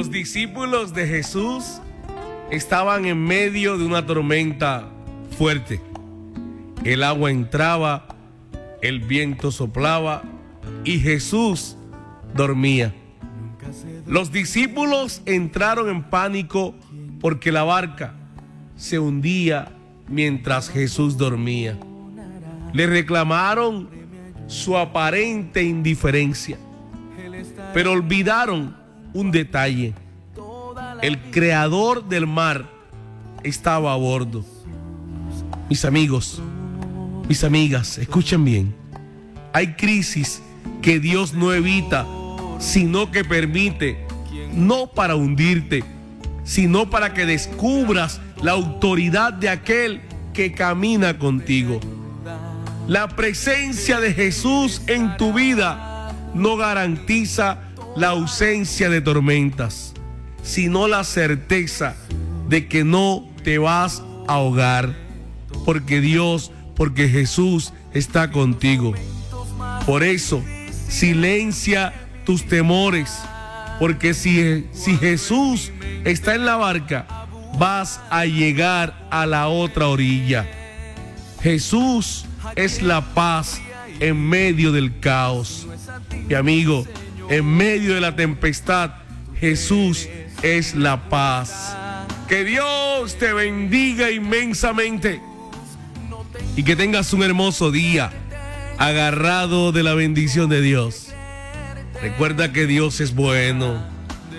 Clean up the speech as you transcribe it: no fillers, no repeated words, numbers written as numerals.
Los discípulos de Jesús estaban en medio de una tormenta fuerte. El agua entraba, el viento soplaba y Jesús dormía. Los discípulos entraron en pánico porque la barca se hundía mientras Jesús dormía. Le reclamaron su aparente indiferencia, pero olvidaron un detalle: el creador del mar estaba a bordo. Mis amigos, mis amigas, escuchen bien. Hay crisis que Dios no evita, sino que permite, no para hundirte, sino para que descubras la autoridad de aquel que camina contigo. La presencia de Jesús en tu vida no garantiza la ausencia de tormentas, sino la certeza de que no te vas a ahogar, porque Jesús está contigo. Por eso, silencia tus temores, porque si Jesús está en la barca, vas a llegar a la otra orilla. Jesús es la paz en medio del caos. Mi amigo, en medio de la tempestad, Jesús es la paz. Que Dios te bendiga inmensamente y que tengas un hermoso día agarrado de la bendición de Dios. Recuerda que Dios es bueno.